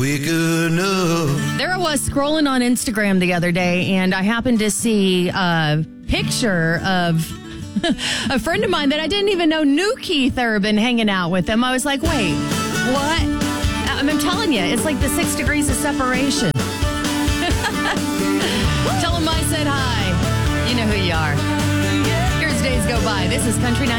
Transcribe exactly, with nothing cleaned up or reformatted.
Waking up. There I was scrolling on Instagram the other day, and I happened to see a picture of a friend of mine that I didn't even know knew Keith Urban hanging out with him. I was like, wait, what? I'm telling you, it's like the six degrees of separation. Tell him I said hi. You know who you are. Here's Days Go By. This is Country nineteen.